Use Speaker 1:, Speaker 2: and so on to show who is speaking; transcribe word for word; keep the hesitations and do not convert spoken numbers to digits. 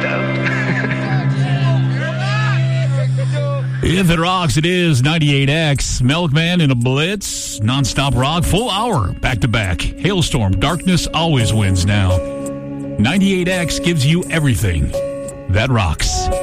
Speaker 1: If it rocks, it is ninety-eight X. Milkman in a blitz. Non-stop rock. Full hour. Back-to-back. Hailstorm. Darkness always wins now. ninety-eight X gives you everything that rocks.